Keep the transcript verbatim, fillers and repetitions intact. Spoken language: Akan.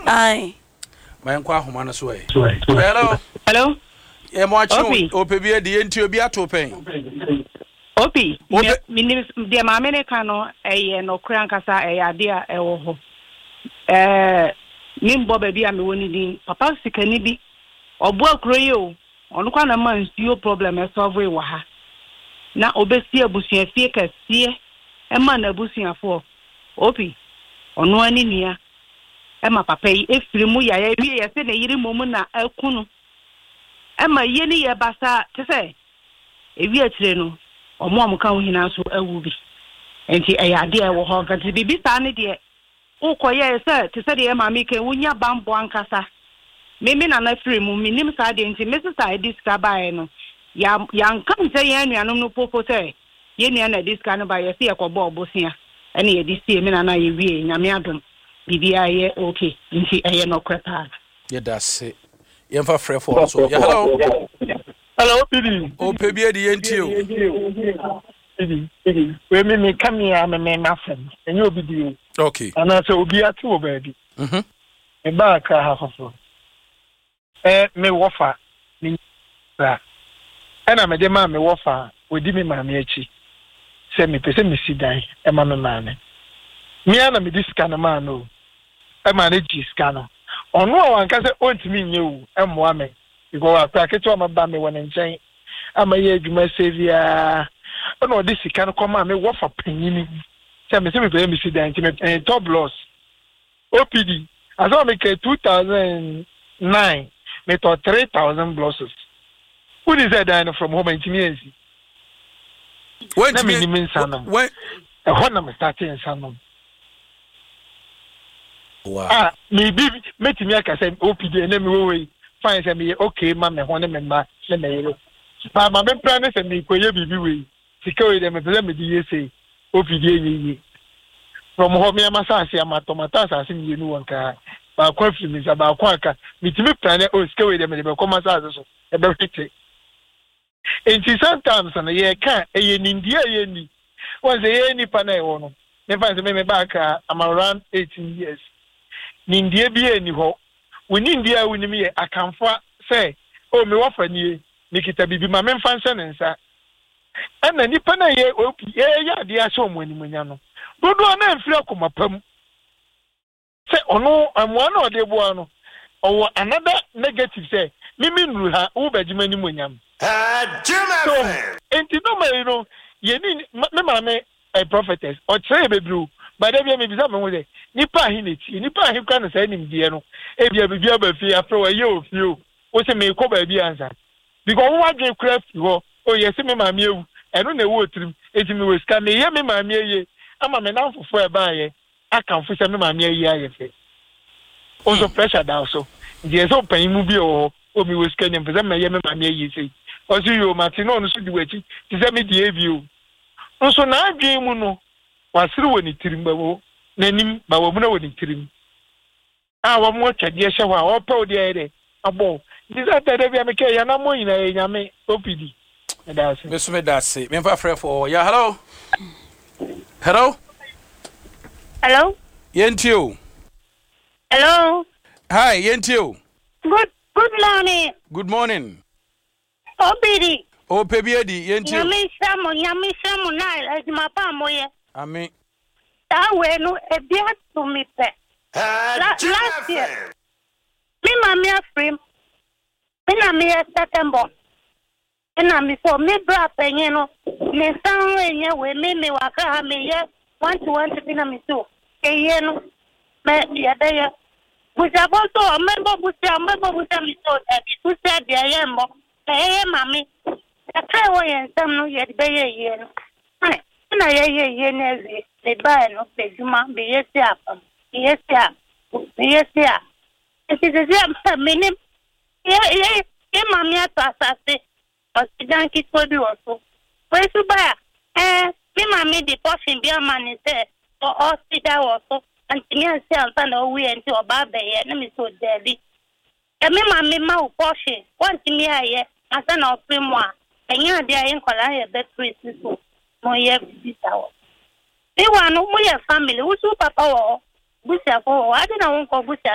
Aye. My kwa homa no so e. Hello. Hello. E mo achi o pe bi de enti obi atopen. Opi, mi de ma me ne kan no eye no kran kasa eye ade a ewo ho. Eh, nimbo ba bi a me woni din. Papa sikani bi. Obo akro yi o. Onu kwa na man nsuo problem e solve we wa ha. Na obesi abusuan fie kasie e ma na abusuafo. Opi, onu ani nia. E ma papa yi efiri mu ya ya wie ye se na yiri momu na akunu. E ma ye ni ye basa te se ewi atire no omo amuka wo hina so awu bi enti eya ade e wo ho gati bibi sa ne de ukoye se te se de ma mi ke wunya bambo ankasa mimi na na free mu minim sa de enti mesisa e diska bae no ya ya nkam se ye nuanom no popo se ye nua na diska no ba ye se ye kobo obosia ene ye disie mi na na ye wie nyame adom bibi aye okay enti eye no kwepa ye dase ye mfa frɛ for so ya hello. Hello, Pidi. O pebi edi enti o. Pidi, Pidi. We me me come here me me mafem. Enye obi di o. Okay. Ana so obi ati wo baby. Mhm. E ba ka ha fofo. Eh me wofa ni ra. Ana me de ma me wofa, odi me ma me achi. Se me pese me sidan e ma me ma ne. Me ana me diska na ma no. E ma ne ji ska no. Ono awanka se ontimi nye wu e moa me. Because I pack it to my bammy when in chain. I'm a year, you must save ya. Oh, no, this can come on me. What for penny? Tell me, let me see the intimate and top loss. O P D. As I make a two thousand nine, me to three thousand losses. Who is that dying from home intimacy? When do you mean, son? When a honor starting in Sanum. Wow. Ah, maybe make me like I said, O P D and then we fine say me okay ma me ho ne me ma le me yelo ma ma me plan say me koye bibi we sika we dem me me di yese opidi enyi from ho me ma sa ase ama tomato sa ase me nu wonka ba kwa fi me sa ba kwa aka me ti me plan o sika we dem me be koma sa ase so e be fiti enti sometimes na ye ka e ye nindia ye ni won say ye ni pa na e wo no me fa say me me back am around eighteen years nindia bi eni ho we India we me akamfa say oh me wafa nie nikita bibi ma me mfa nse nensa ana nipa na ye opi ye ya de aso mo animunya no dodo na mfiri akoma pam say ono amwa na ode boa no owo another negative say mimi nuru ha wo bajima animunyam ah jema enti no me no ye ni me ma me a prophetess o tire bebru but there be me bisa me wo say nipa hi neti nipa hi kwa na say nim die no e bia bia ba fi afro wa ye ofio o se me ko ba bi ansa because wo wadwe kra fi ho o ye se me ma me ewu eno na ewu otrim eti me we ska me ye me ma me ye ama me na fofo e ba ye aka fo se me ma me ye aye fe o so pressure down so je so pan mu bi o o mi we ska nyem fe se me ye me ma me ye sei o si yo matino no so di wachi ti se me di evio o so na adwe mu no wasiri woni tirim ba wo nanim ba wo mu na woni tirim ah wo mo twade hye ho a wo pa odi ere abo this that dey be ameke ya na mo yin na nyame opidi that's me so me that's me fa frɛ for ya hello hello hello yentio hello hi yentio good good morning good morning opidi o pebi edi yentio nyame samu nyame samu na azima pa moye amen ta we no e bia to me pe last year me mama afrim me na me September na me so me bra penye no me san enye we me me waka ha me ye one to one to na me so e ye no me ya da ya buja bo so me bo buja me bo buja me so e bi tu se dia ye mbo e ye mami e kai wo ye nsam no ye be ye ye no ai na ye ye ye na zi le ba no pe juma be ye se apam ye se a ye se a e se se am me ni ye ye ye mami atasase o si dan ki to bi wo so we su ba eh me mami di portion bi amani se o o si da wo so anti me se anta na o wi enti o ba be ye na me so debi e me mami ma o portion wanti me aye asa na o pri mo a enya de aye nkola ye be priest so mo ye bisa wo e wa no mo ye family wo su papa wo busia ko wo ade na won ko busia